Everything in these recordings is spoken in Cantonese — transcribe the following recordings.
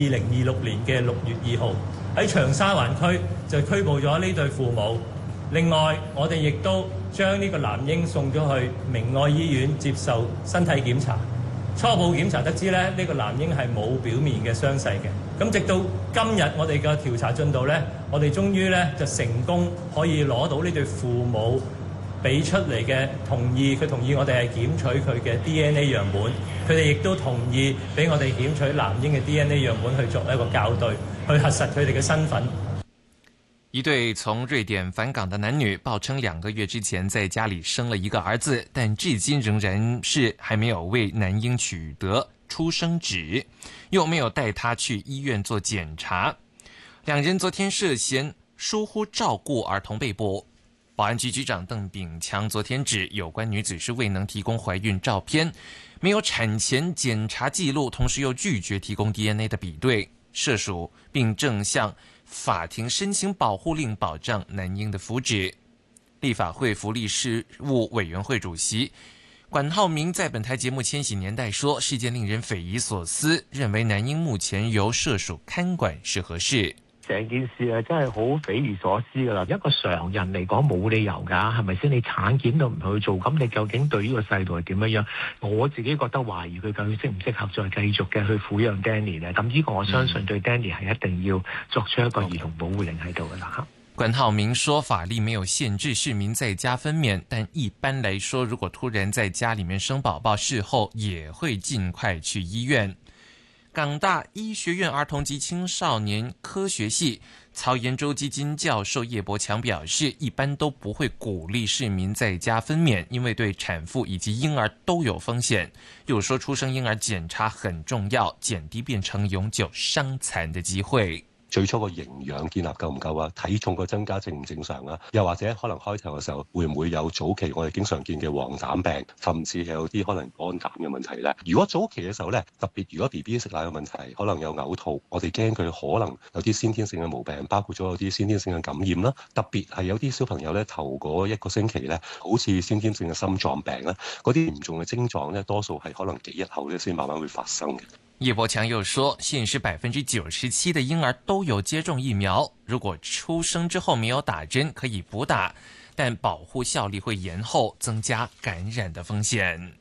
2026年嘅6月2號喺長沙灣區就拘捕咗呢對父母。另外，我哋亦都將呢個男嬰送咗去明愛醫院接受身體檢查。初步檢查得知咧，呢個男嬰係冇表面嘅傷勢嘅。咁直到今日我哋嘅調查進度咧，我哋終於咧就成功可以攞到呢對父母俾出嚟嘅同意，佢同意我哋係檢取佢嘅 DNA 樣本，佢哋亦都同意俾我哋檢取男嬰嘅 DNA 樣本去作一個校對，去核實佢哋嘅身份。 一對從瑞典返港的男女報稱2個月之前在家裡生了一個兒子，但至今仍然是還沒有為男嬰取得出生紙，又沒有帶他去醫院做檢查。兩人昨天涉嫌疏忽照顧兒童被捕。保安局局長鄧炳強昨天指，有關女子是未能提供懷孕照片，沒有產前檢查記錄，同時又拒絕提供 DNA 的比對，涉屬，並正向法庭申請保護令，保障男嬰的福祉。立法會福利事務委員會主席管浩明在本台節目《千禧年代》說，事件令人匪夷所思，認為男嬰目前由涉屬看管是合適。 成件事真係好匪夷所思噶啦！一個常人嚟講冇理由噶，係咪先？你產檢都唔去做，咁你究竟對呢個細路係點樣？我自己覺得懷疑佢究竟適唔適合再繼續嘅去撫養 Danny 咧。咁呢個我相信對 Danny 係一定要作出一個兒童保護令喺度噶啦。 管浩明說，法律沒有限制市民在家分娩，但一般來說，如果突然在家裡面生寶寶，事後也會盡快去醫院。港大醫學院兒童及青少年科學系曹延洲基金教授葉伯強表示，一般都不會鼓勵市民在家分娩，因為對產婦以及嬰兒都有風險。又說出生嬰兒檢查很重要，減低變成永久傷殘的機會。 最初個營養建立夠唔夠啊？體重個增加正唔正常啊？又或者可能開頭嘅時候會唔會有早期我哋經常見嘅黃疸病，甚至係有啲可能肝膽嘅問題呢？如果早期嘅時候呢，特別如果 BB 食奶嘅問題，可能有嘔吐，我哋驚佢可能有啲先天性嘅毛病，包括咗有啲先天性嘅感染啦。特別係有啲小朋友呢，頭嗰1個星期呢，好似先天性嘅心臟病啦，嗰啲嚴重嘅症狀呢，多數係可能幾日後呢先慢慢會發生嘅。 葉伯強又說，現時97%的嬰兒都有接種疫苗，如果出生之後沒有打針，可以補打，但保護效力會延後，增加感染的風險。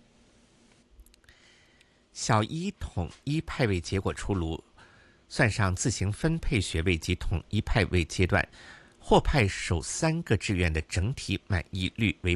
小一統一派位結果出爐，算上自行分配學位及統一派位階段，獲派首3個志願的整體滿意率為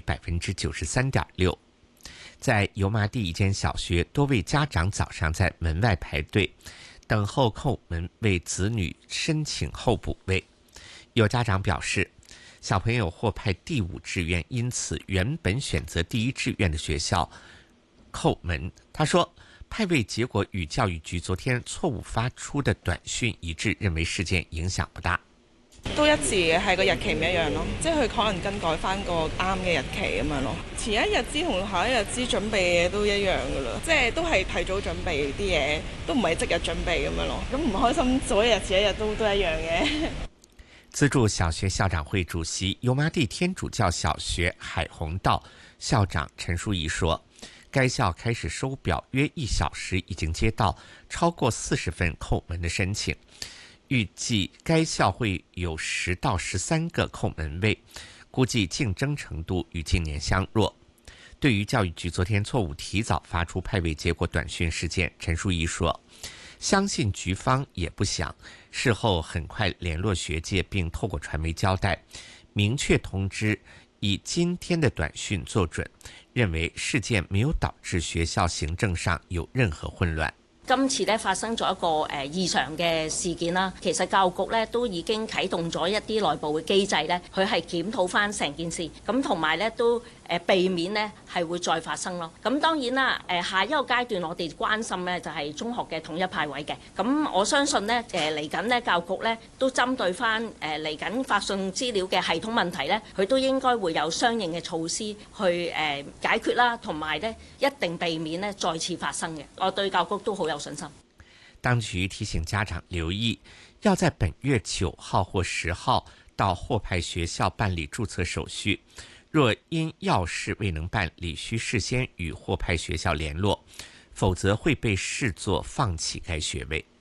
93.6%。在油麻地一間小學，多位家長早上在門外排隊等候叩門為子女申請候補位。有家長表示，小朋友獲派第5志願，因此原本選擇第1志願的學校叩門。他說，派位結果與教育局昨天錯誤發出的短訊一致，認為事件影響不大。 都一致嘅，係個日期唔一樣咯，即係佢可能更改翻個啱嘅日期咁樣咯。前一日知同下一日知準備嘅嘢都一樣噶啦，即係都係提早準備啲嘢，都唔係即日準備咁樣咯。咁唔開心，早一日遲一日都一樣嘅。 資助小學校長會主席油麻地天主教小學海泓道校長陳淑儀說，該校開始收表約1小時，已經接到超過40份叩門的申請。預計該校會有10到13個叩門位，估計競爭程度與近年相若。對於教育局昨天錯誤提早發出派位結果短訊事件，陳淑儀說，相信局方也不想，事後很快聯絡學界並透過傳媒交代，明確通知以今天的短訊做準，認為事件沒有導致學校行政上有任何混亂。 今次咧發生咗一個異常嘅事件啦，其實教育局咧都已經啟動咗一啲內部嘅機制咧，佢係檢討翻成件事，咁同埋咧都避免咧係會再發生咯。咁當然啦，下一個階段我哋關心咧就係中學嘅統一派位嘅。咁我相信咧嚟緊咧教育局咧都針對翻嚟緊發送資料嘅系統問題咧，佢都應該會有相應嘅措施去解決啦，同埋咧一定避免咧再次發生嘅。我對教育局都好有信心。 當局提醒家長留意，要在本月9號或10號到獲派學校辦理註冊手續。若因要事未能辦理，需事先與獲派學校聯絡，否則會被視作放棄該學位。